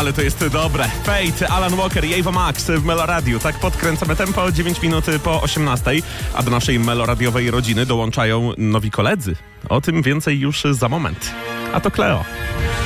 ale to jest dobre. Fate, Alan Walker i Ava Max w Meloradiu. Tak podkręcamy tempo, 9 minut po 18, a do naszej meloradiowej rodziny dołączają nowi koledzy. O tym więcej już za moment. A to Cleo.